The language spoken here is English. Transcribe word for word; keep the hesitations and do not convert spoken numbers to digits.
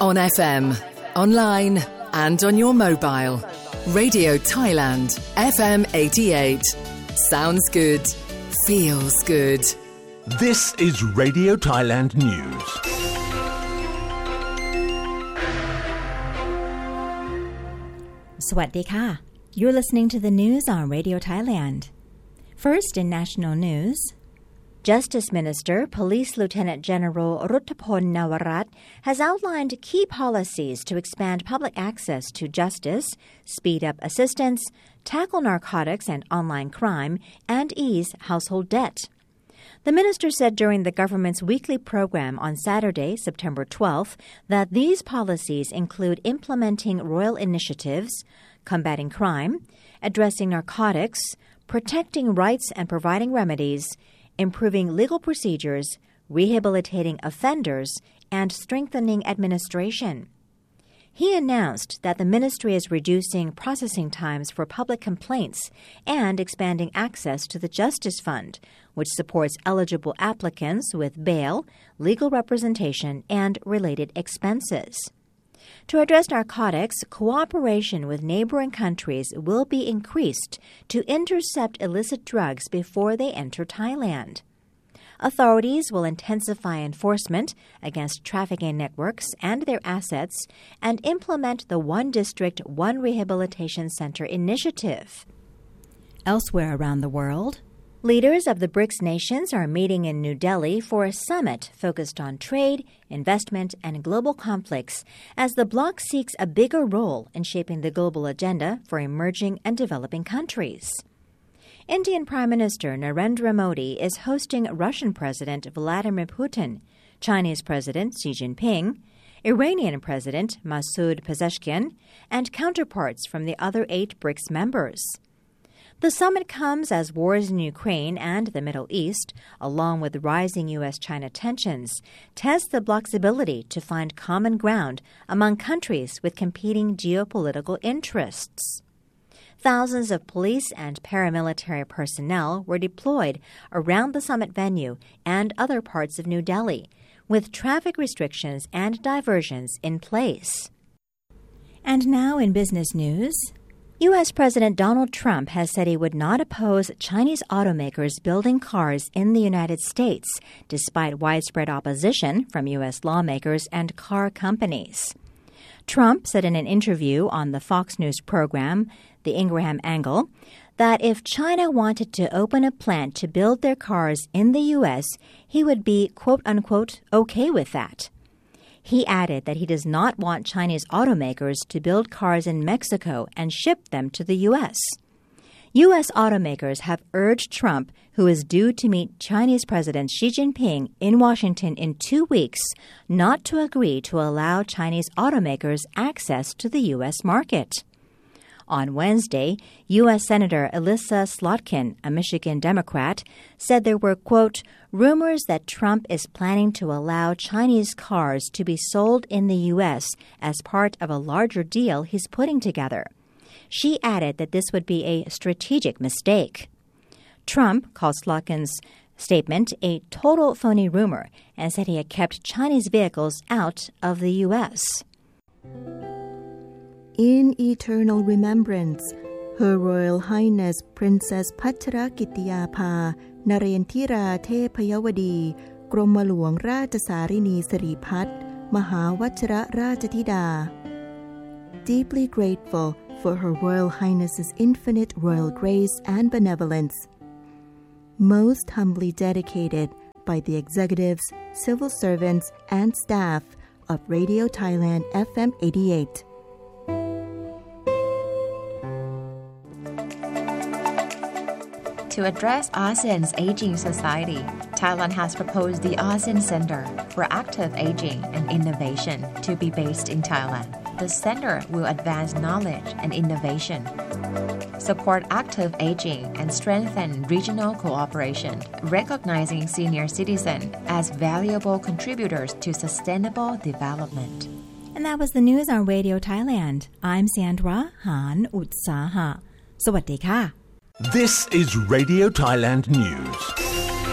On F M, online and on your mobile. Radio Thailand, F M eighty-eight. Sounds good. Feels good. This is Radio Thailand News. Sawasdee ka. You're listening to the news on Radio Thailand. First in national news, Justice Minister, Police Lieutenant General Ruttapol Nawarat has outlined key policies to expand public access to justice, speed up assistance, tackle narcotics and online crime, and ease household debt. The minister said during the government's weekly program on Saturday, September twelfth, that these policies include implementing royal initiatives, combating crime, addressing narcotics, protecting rights and providing remedies, improving legal procedures, rehabilitating offenders, and strengthening administration. He announced that the ministry is reducing processing times for public complaints and expanding access to the Justice Fund, which supports eligible applicants with bail, legal representation, and related expenses. To address narcotics, cooperation with neighboring countries will be increased to intercept illicit drugs before they enter Thailand. Authorities will intensify enforcement against trafficking networks and their assets and implement the One District, One Rehabilitation Center initiative. Elsewhere around the world, leaders of the BRICS nations are meeting in New Delhi for a summit focused on trade, investment, and global conflicts as the bloc seeks a bigger role in shaping the global agenda for emerging and developing countries. Indian Prime Minister Narendra Modi is hosting Russian President Vladimir Putin, Chinese President Xi Jinping, Iranian President Masoud Pezeshkian, and counterparts from the other eight BRICS members. The summit comes as wars in Ukraine and the Middle East, along with rising U S China tensions, test the bloc's ability to find common ground among countries with competing geopolitical interests. Thousands of police and paramilitary personnel were deployed around the summit venue and other parts of New Delhi, with traffic restrictions and diversions in place. And now in business news, U S. President Donald Trump has said he would not oppose Chinese automakers building cars in the United States, despite widespread opposition from U S lawmakers and car companies. Trump said in an interview on the Fox News program, The Ingraham Angle, that if China wanted to open a plant to build their cars in the U S, he would be, quote-unquote, okay with that. He added that he does not want Chinese automakers to build cars in Mexico and ship them to the U S. U S automakers have urged Trump, who is due to meet Chinese President Xi Jinping in Washington in two weeks, not to agree to allow Chinese automakers access to the U S market. On Wednesday, U S. Senator Elissa Slotkin, a Michigan Democrat, said there were, quote, rumors that Trump is planning to allow Chinese cars to be sold in the U S as part of a larger deal he's putting together. She added that this would be a strategic mistake. Trump called Slotkin's statement a total phony rumor and said he had kept Chinese vehicles out of the U S. In eternal remembrance, Her Royal Highness Princess Pachrakitiyapha Narendra Thepayawadi กรมหลวงราชสารินีสิริพัฒน์มหาวชิรราชธิดา Deeply grateful for Her Royal Highness's infinite royal grace and benevolence. Most humbly dedicated by the executives, civil servants, and staff of Radio Thailand F M eighty-eight. To address ASEAN's aging society, Thailand has proposed the ASEAN Center for Active Aging and Innovation to be based in Thailand. The center will advance knowledge and innovation, support active aging, and strengthen regional cooperation, recognizing senior citizens as valuable contributors to sustainable development. And that was the news on Radio Thailand. I'm Sandra Han Utsaha. Sawasdee ka. This is Radio Thailand News.